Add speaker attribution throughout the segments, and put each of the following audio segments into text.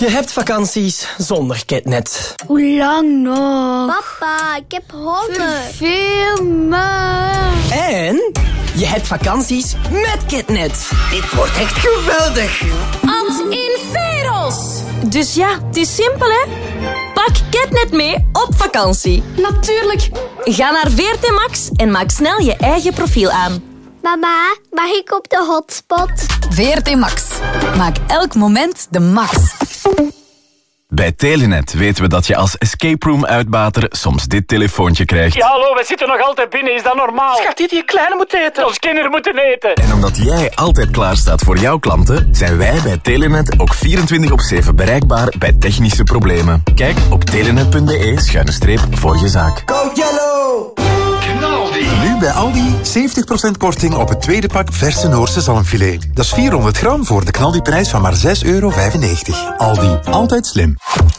Speaker 1: Je hebt vakanties zonder KitNet.
Speaker 2: Hoe lang nog?
Speaker 3: Papa, ik heb honger.
Speaker 2: Verveel me.
Speaker 1: En je hebt vakanties met KitNet.
Speaker 4: Dit wordt echt geweldig.
Speaker 5: Ad Inferos. Dus ja, het is simpel, hè? Pak KitNet mee op vakantie. Natuurlijk. Ga naar VRT Max en maak snel je eigen profiel aan.
Speaker 3: Mama, mag ik op de hotspot?
Speaker 6: VRT Max. Maak elk moment de max.
Speaker 7: Bij Telenet weten we dat je als escape room uitbater soms dit telefoontje krijgt.
Speaker 8: Ja, hallo, we zitten nog altijd binnen. Is dat normaal?
Speaker 1: Schat, die kleine moet eten.
Speaker 8: Ons kinderen moeten eten.
Speaker 7: En omdat jij altijd klaar staat voor jouw klanten, zijn wij bij Telenet ook 24/7 bereikbaar bij technische problemen. Kijk op telenet.be/voor je zaak.
Speaker 4: Go Yellow!
Speaker 9: Nu bij Aldi 70% korting op het tweede pak verse Noorse zalmfilet. Dat is 400 gram voor de knaldiprijs van maar €6,95. Aldi, altijd slim.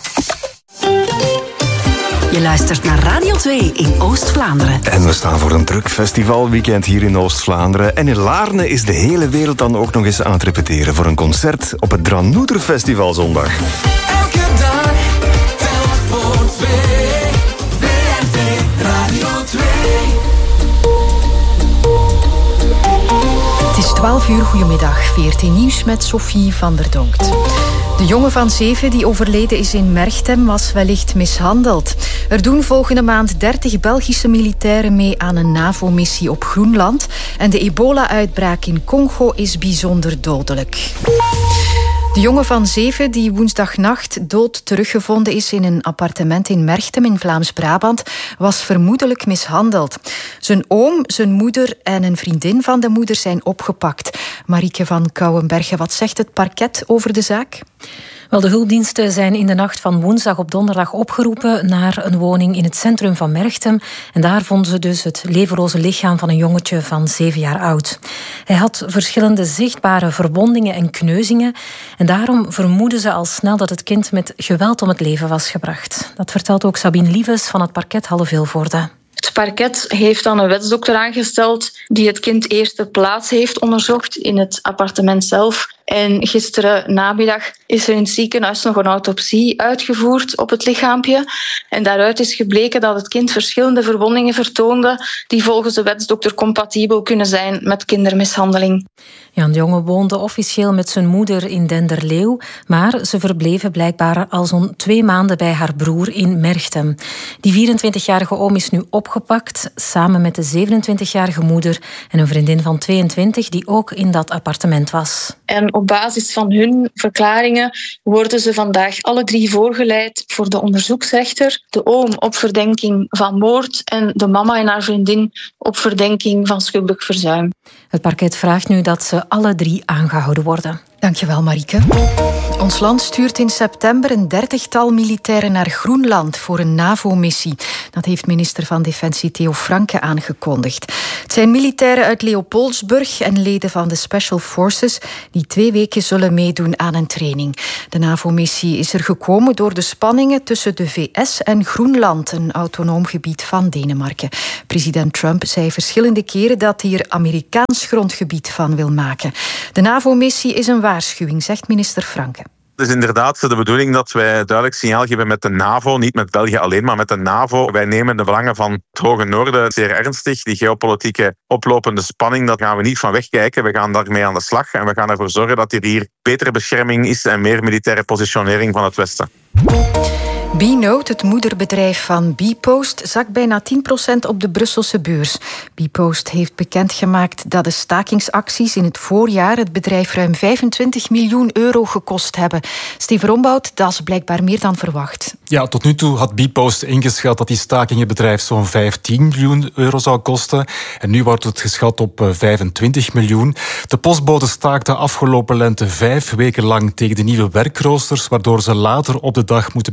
Speaker 6: Je luistert naar Radio 2 in Oost-Vlaanderen.
Speaker 10: En we staan voor een druk festivalweekend hier in Oost-Vlaanderen. En in Laarne is de hele wereld dan ook nog eens aan het repeteren voor een concert op het Dranouter Festival zondag.
Speaker 11: Elke dag telt voor twee. VRT Radio 2.
Speaker 12: Het is 12 uur, goedemiddag. VRT Nieuws met Sophie van der Donkt. De jongen van 7 die overleden is in Merchtem was wellicht mishandeld. Er doen volgende maand 30 Belgische militairen mee aan een NAVO-missie op Groenland. En de ebola-uitbraak in Congo is bijzonder dodelijk. De jongen van 7 die woensdagnacht dood teruggevonden is in een appartement in Merchtem in Vlaams-Brabant, was vermoedelijk mishandeld. Zijn oom, zijn moeder en een vriendin van de moeder zijn opgepakt. Marieke van Kouwenbergen, wat zegt het parket over de zaak?
Speaker 13: Wel, de hulpdiensten zijn in de nacht van woensdag op donderdag opgeroepen naar een woning in het centrum van Merchtem. En daar vonden ze dus het levenloze lichaam van een jongetje van 7 jaar oud. Hij had verschillende zichtbare verwondingen en kneuzingen. En daarom vermoeden ze al snel dat het kind met geweld om het leven was gebracht. Dat vertelt ook Sabine Lieves van het parket Halle-Vilvoorde.
Speaker 14: Het parket heeft dan een wetsdokter aangesteld die het kind eerst ter plaatse heeft onderzocht in het appartement zelf. En gisteren namiddag is er in het ziekenhuis nog een autopsie uitgevoerd op het lichaampje. En daaruit is gebleken dat het kind verschillende verwondingen vertoonde die volgens de wetsdokter compatibel kunnen zijn met kindermishandeling.
Speaker 13: Ja, de jongen woonde officieel met zijn moeder in Denderleeuw, maar ze verbleven blijkbaar al zo'n 2 maanden bij haar broer in Merchtem. Die 24-jarige oom is nu opgepakt, samen met de 27-jarige moeder en een vriendin van 22 die ook in dat appartement was.
Speaker 14: En op basis van hun verklaringen worden ze vandaag alle 3 voorgeleid voor de onderzoeksrechter. De oom op verdenking van moord en de mama en haar vriendin op verdenking van schuldig verzuim.
Speaker 13: Het parket vraagt nu dat ze alle 3 aangehouden worden.
Speaker 12: Dankjewel, Marieke. Ons land stuurt in september een 30-tal militairen naar Groenland voor een NAVO-missie. Dat heeft minister van Defensie Theo Franke aangekondigd. Het zijn militairen uit Leopoldsburg en leden van de Special Forces die 2 weken zullen meedoen aan een training. De NAVO-missie is er gekomen door de spanningen tussen de VS en Groenland, een autonoom gebied van Denemarken. President Trump zei verschillende keren dat hij er Amerikaans grondgebied van wil maken. De NAVO-missie is een waarschuwing, zegt minister Franke.
Speaker 15: Het is inderdaad de bedoeling dat wij duidelijk signaal geven met de NAVO, niet met België alleen, maar met de NAVO. Wij nemen de belangen van het Hoge Noorden zeer ernstig. Die geopolitieke oplopende spanning, dat gaan we niet van wegkijken. We gaan daarmee aan de slag en we gaan ervoor zorgen dat er hier betere bescherming is en meer militaire positionering van het Westen.
Speaker 12: Bnote, het moederbedrijf van Bpost, zakt bijna 10% op de Brusselse beurs. Bpost heeft bekendgemaakt dat de stakingsacties in het voorjaar het bedrijf ruim €25 miljoen gekost hebben. Steven Rombout, dat is blijkbaar meer dan verwacht.
Speaker 16: Ja, tot nu toe had Bpost ingeschat dat die staking het bedrijf zo'n €15 miljoen zou kosten. En nu wordt het geschat op 25 miljoen. De postbode staakte afgelopen lente 5 weken lang tegen de nieuwe werkroosters, waardoor ze later op de dag moeten beginnen te werken.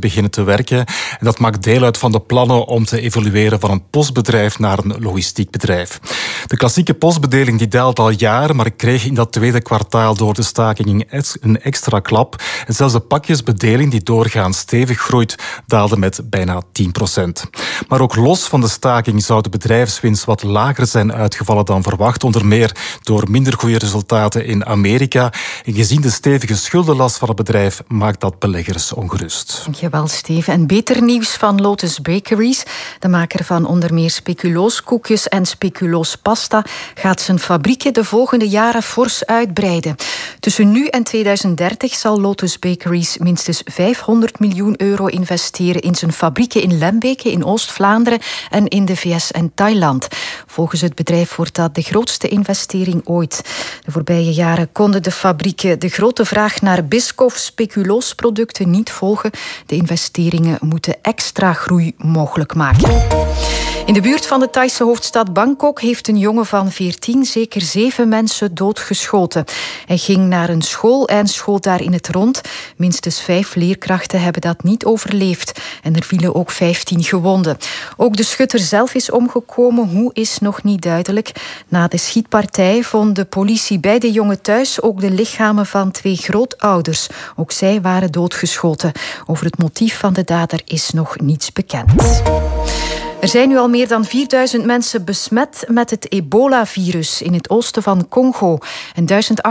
Speaker 16: werken. En dat maakt deel uit van de plannen om te evolueren van een postbedrijf naar een logistiek bedrijf. De klassieke postbedeling die daalt al jaren, maar kreeg in dat tweede kwartaal door de staking een extra klap. En zelfs de pakjesbedeling, die doorgaans stevig groeit, daalde met bijna 10%. Maar ook los van de staking zou de bedrijfswinst wat lager zijn uitgevallen dan verwacht, onder meer door minder goede resultaten in Amerika. En gezien de stevige schuldenlast van het bedrijf maakt dat beleggers ongerust.
Speaker 12: Dankjewel, Steven. En beter nieuws van Lotus Bakeries. De maker van onder meer speculooskoekjes en speculoospasta gaat zijn fabrieken de volgende jaren fors uitbreiden. Tussen nu en 2030 zal Lotus Bakeries minstens €500 miljoen investeren in zijn fabrieken in Lembeke, in Oost-Vlaanderen en in de VS en Thailand. Volgens het bedrijf wordt dat de grootste investering ooit. De voorbije jaren konden de fabrieken de grote vraag naar Biscoff-speculoosproducten niet volgen. De investeringen moeten extra groei mogelijk maken. In de buurt van de Thaise hoofdstad Bangkok heeft een jongen van 14 zeker 7 mensen doodgeschoten. Hij ging naar een school en schoot daar in het rond. Minstens 5 leerkrachten hebben dat niet overleefd. En er vielen ook 15 gewonden. Ook de schutter zelf is omgekomen. Hoe is nog niet duidelijk. Na de schietpartij vond de politie bij de jongen thuis ook de lichamen van 2 grootouders. Ook zij waren doodgeschoten. Over het motief van de dader is nog niets bekend. Er zijn nu al meer dan 4000 mensen besmet met het ebola-virus in het oosten van Congo. En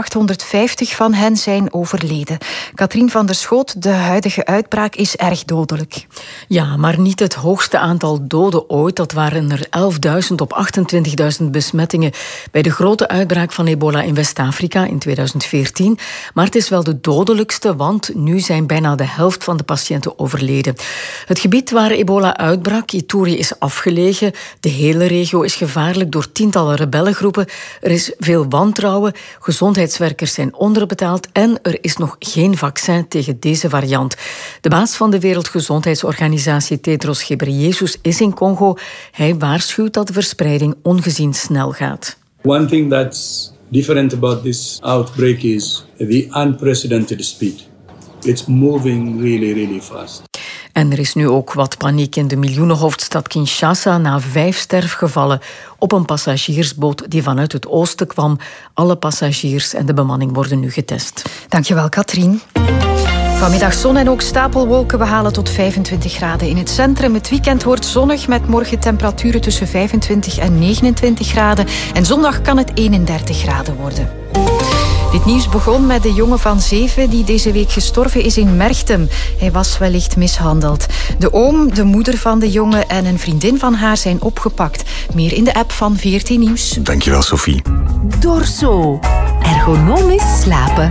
Speaker 12: 1850 van hen zijn overleden. Katrien van der Schoot, de huidige uitbraak is erg dodelijk.
Speaker 17: Ja, maar niet het hoogste aantal doden ooit. Dat waren er 11.000 op 28.000 besmettingen bij de grote uitbraak van ebola in West-Afrika in 2014. Maar het is wel de dodelijkste, want nu zijn bijna de helft van de patiënten overleden. Het gebied waar ebola uitbrak, Ituri, is afgelegen. De hele regio is gevaarlijk door tientallen rebellengroepen. Er is veel wantrouwen, gezondheidswerkers zijn onderbetaald en er is nog geen vaccin tegen deze variant. De baas van de Wereldgezondheidsorganisatie, Tedros Ghebreyesus, is in Congo. Hij waarschuwt dat de verspreiding ongezien snel gaat.
Speaker 18: One thing that's different about this outbreak is the unprecedented speed. It's moving really, really fast.
Speaker 17: En er is nu ook wat paniek in de miljoenenhoofdstad Kinshasa na 5 sterfgevallen op een passagiersboot die vanuit het oosten kwam. Alle passagiers en de bemanning worden nu getest.
Speaker 12: Dankjewel, Katrien. Vanmiddag zon en ook stapelwolken. We halen tot 25 graden in het centrum. Het weekend wordt zonnig met morgen temperaturen tussen 25 en 29 graden. En zondag kan het 31 graden worden. Dit nieuws begon met de jongen van 7 die deze week gestorven is in Merchtem. Hij was wellicht mishandeld. De oom, de moeder van de jongen en een vriendin van haar zijn opgepakt. Meer in de app van VRT Nieuws.
Speaker 10: Dankjewel, Sophie.
Speaker 6: Dorso. Ergonomisch slapen.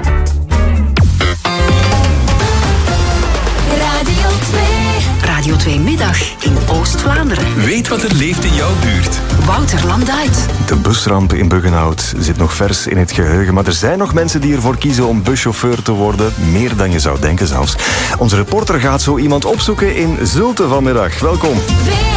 Speaker 6: Radio 2 Middag in Oost-Vlaanderen.
Speaker 11: Weet wat er leeft in jouw buurt.
Speaker 6: Wouter Landuit.
Speaker 10: De busramp in Buggenhout zit nog vers in het geheugen, maar er zijn nog mensen die ervoor kiezen om buschauffeur te worden. Meer dan je zou denken zelfs. Onze reporter gaat zo iemand opzoeken in Zulte vanmiddag. Welkom.